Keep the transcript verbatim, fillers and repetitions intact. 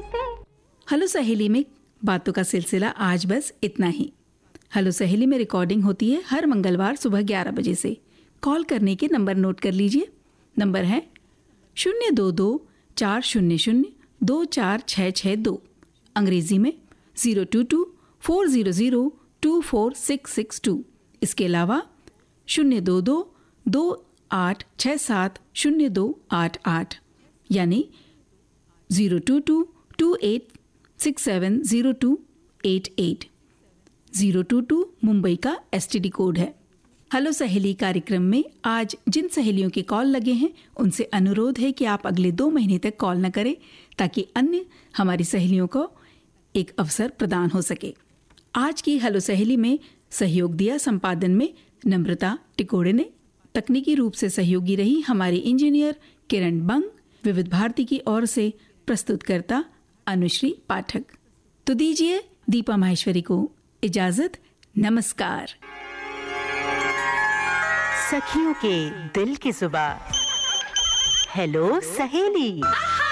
से। हेलो सहेली में बातों का सिलसिला आज बस इतना ही। हेलो सहेली में रिकॉर्डिंग होती है हर मंगलवार सुबह ग्यारह बजे से। कॉल करने के नंबर नोट कर लीजिए। नंबर है शून्य दो दो चार शून्य शून्य दो चार छः छः दो। अंग्रेजी में ज़ीरो टू टू फोर ज़ीरो ज़ीरो टू फोर सिक्स सिक्स टू। इसके अलावा शून्य दो दो दो आठ छः सात शून्य दो आठ आठ, यानी zero two two two at six seven zero two at at. Zero two two Mumbai का एसटीडी कोड है। हेलो सहेली कार्यक्रम में आज जिन सहेलियों के कॉल लगे हैं उनसे अनुरोध है कि आप अगले दो महीने तक कॉल न करें, ताकि अन्य हमारी सहेलियों को एक अवसर प्रदान हो सके। आज की हेलो सहेली में सहयोग दिया संपादन में नम्रता टिकोड़े ने। तकनीकी रूप से सहयोगी रही हमारी इंजीनियर किरण बंग। विविध भारती की ओर से प्रस्तुतकर्ता अनुश्री पाठक। तो दीजिए दीपा माहेश्वरी को इजाजत। नमस्कार। सखियों के दिल की जुबान, हेलो सहेली।